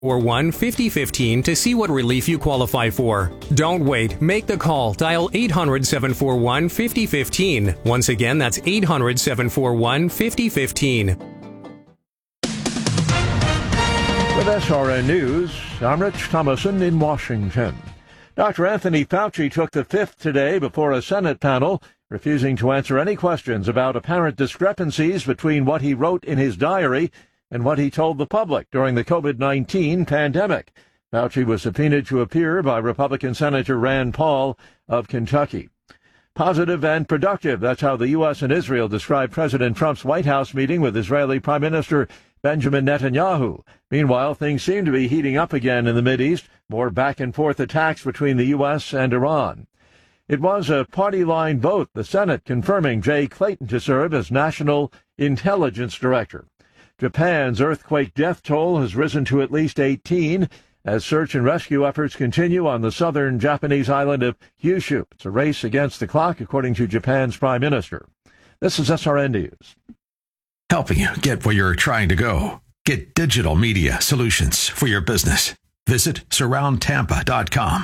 5015 to see what relief you qualify for. Don't wait. Make the call. Dial 800-741-5015. Once again, that's 800-741-5015. With SRN News, I'm Rich Thomason in Washington. Dr. Anthony Fauci took the fifth today before a Senate panel, refusing to answer any questions about apparent discrepancies between what he wrote in his diary and what he told the public during the COVID-19 pandemic. Fauci was subpoenaed to appear by Republican Senator Rand Paul of Kentucky. Positive and productive, that's how the U.S. and Israel described President Trump's White House meeting with Israeli Prime Minister Benjamin Netanyahu. Meanwhile, things seem to be heating up again in the Mideast, more back-and-forth attacks between the U.S. and Iran. It was a party-line vote, the Senate confirming Jay Clayton to serve as National Intelligence Director. Japan's earthquake death toll has risen to at least 18 as search and rescue efforts continue on the southern Japanese island of Kyushu. It's a race against the clock, according to Japan's Prime Minister. This is SRN News. Helping you get where you're trying to go. Get digital media solutions for your business. Visit surroundtampa.com.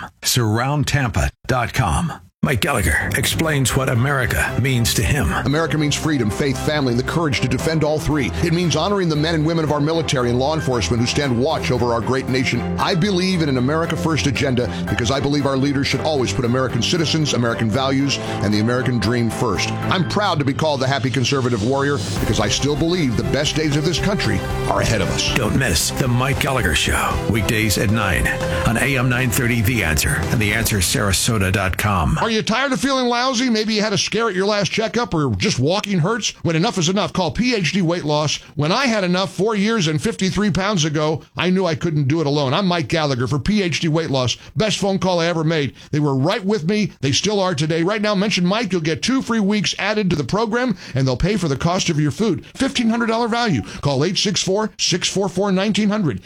Surroundtampa.com. Mike Gallagher explains what America means to him. America means freedom, faith, family, and the courage to defend all three. It means honoring the men and women of our military and law enforcement who stand watch over our great nation. I believe in an America First agenda because I believe our leaders should always put American citizens, American values, and the American dream first. I'm proud to be called the happy conservative warrior because I still believe the best days of this country are ahead of us. Don't miss the Mike Gallagher Show, weekdays at 9 on AM 930 The Answer and TheAnswerSarasota.com. Are you tired of feeling lousy? Maybe you had a scare at your last checkup or just walking hurts? When enough is enough, call PhD Weight Loss. When I had enough 4 years and 53 pounds ago, I knew I couldn't do it alone. I'm Mike Gallagher for PhD Weight Loss. Best phone call I ever made. They were right with me. They still are today. Right now, mention Mike. You'll get 2 free weeks added to the program, and they'll pay for the cost of your food. $1,500 value. Call 864-644-1900,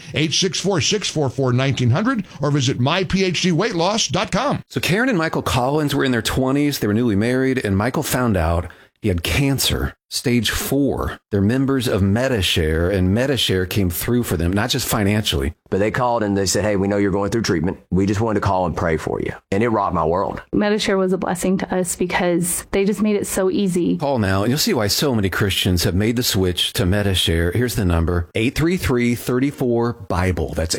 864-644-1900, or visit myphdweightloss.com. So Karen and Michael Collins were in their 20s. They were newly married, and Michael found out he had cancer, stage 4. They're members of Medi-Share, and Medi-Share came through for them, not just financially. But they called and they said, hey, we know you're going through treatment. We just wanted to call and pray for you. And it rocked my world. Medi-Share was a blessing to us because they just made it so easy. Call now, and you'll see why so many Christians have made the switch to Medi-Share. Here's the number, 833-34-BIBLE. That's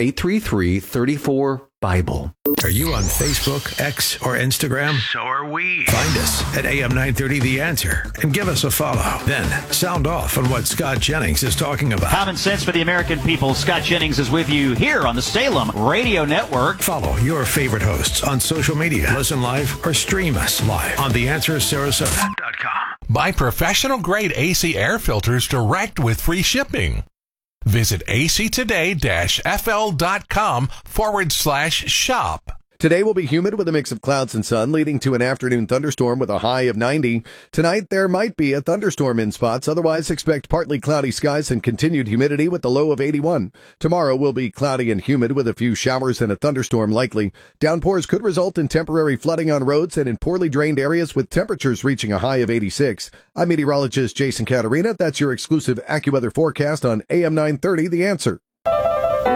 833-34-BIBLE. Are you on Facebook, X, or Instagram? So are we. Find us at AM 930 The Answer and give us a follow. Then sound off on what Scott Jennings is talking about. Common sense for the American people. Scott Jennings is with you here on the Salem Radio Network. Follow your favorite hosts on social media. Listen live or stream us live on TheAnswerSarasota.com. Buy professional-grade AC air filters direct with free shipping. Visit actoday-fl.com/shop. Today will be humid with a mix of clouds and sun, leading to an afternoon thunderstorm with a high of 90. Tonight, there might be a thunderstorm in spots. Otherwise, expect partly cloudy skies and continued humidity with the low of 81. Tomorrow will be cloudy and humid with a few showers and a thunderstorm likely. Downpours could result in temporary flooding on roads and in poorly drained areas with temperatures reaching a high of 86. I'm meteorologist Jason Caterina. That's your exclusive AccuWeather forecast on AM 930, The Answer.